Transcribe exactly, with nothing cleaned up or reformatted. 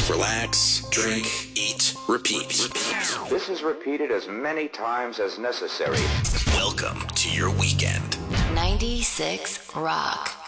relax, drink, eat, repeat. This is repeated as many times as necessary. Welcome to your weekend. ninety-six Rock.